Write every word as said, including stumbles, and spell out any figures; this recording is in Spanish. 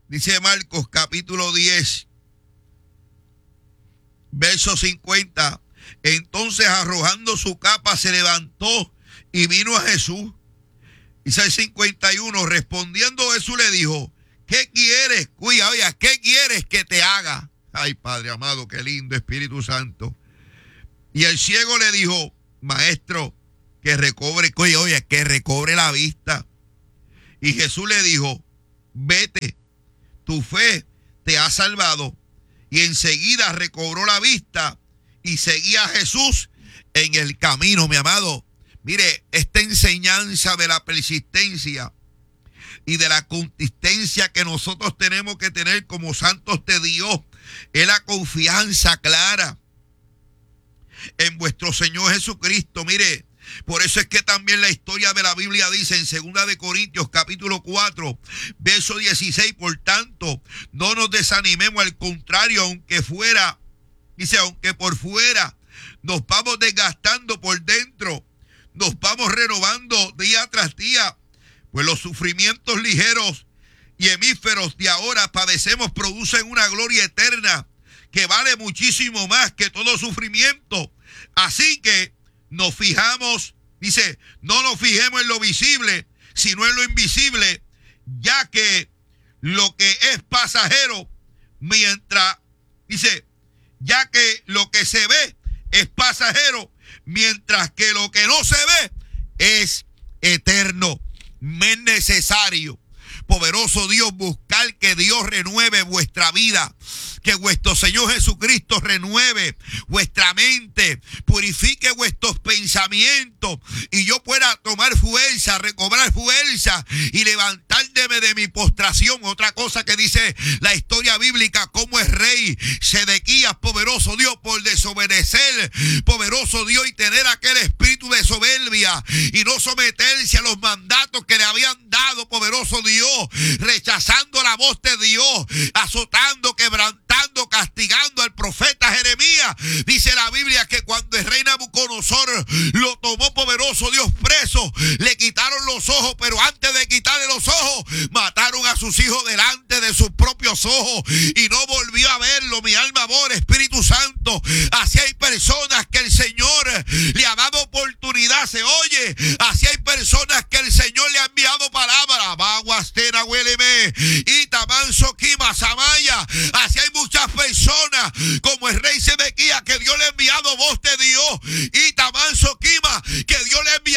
Dice Marcos capítulo diez, verso cincuenta. Entonces, arrojando su capa, se levantó y vino a Jesús. Dice el cincuenta y uno, respondiendo Jesús le dijo, ¿qué quieres? Cuida, oiga, ¿qué quieres que te haga? Ay, Padre amado, qué lindo Espíritu Santo. Y el ciego le dijo, maestro, que recobre, oye, oye, que recobre la vista. Y Jesús le dijo, vete, tu fe te ha salvado. Y enseguida recobró la vista y seguía a Jesús en el camino, mi amado. Mire, esta enseñanza de la persistencia y de la consistencia que nosotros tenemos que tener como santos de Dios es la confianza clara en vuestro Señor Jesucristo. Mire, por eso es que también la historia de la Biblia dice en segunda de Corintios capítulo cuatro, verso dieciséis, por tanto, no nos desanimemos, al contrario, aunque fuera, dice, aunque por fuera nos vamos desgastando, por dentro nos vamos renovando día tras día, pues los sufrimientos ligeros y hemíferos de ahora padecemos producen una gloria eterna que vale muchísimo más que todo sufrimiento. Así que nos fijamos, dice, no nos fijemos en lo visible, sino en lo invisible, ya que lo que es pasajero, mientras, dice, ya que lo que se ve es pasajero, mientras que lo que no se ve es eterno. Me es necesario, poderoso Dios, buscar que Dios renueve vuestra vida, que vuestro Señor Jesucristo renueve vuestra mente, purifique vuestros pensamientos y yo pueda tomar fuerza, recobrar fuerza y levantarme de mi postración. Otra cosa que dice la historia bíblica, como es rey Sedequías, poderoso Dios, por desobedecer, poderoso Dios, y tener aquel espíritu de soberbia y no someterse a los mandatos que le habían dado, poderoso Dios, rechazando la voz de Dios, azotando, quebrantando, castigando al profeta Jeremías. Dice la Biblia que cuando el rey Nabucodonosor lo tomó, poderoso Dios, preso, le quitaron los ojos, pero antes de quitarle los ojos, mataron a sus hijos delante de sus propios ojos y no volvió a verlo. Mi alma adora, Espíritu Santo. Así hay personas que el Señor le ha dado oportunidad, se oye. Así hay personas que el Señor le ha enviado palabra. Baguastena, huéleme. Y Tamanso, Kima, Samaya. Así hay muchas personas como el rey Sedequías que Dios le ha enviado voz de Dios. Y Tamanso, Kima, que Dios le ha enviado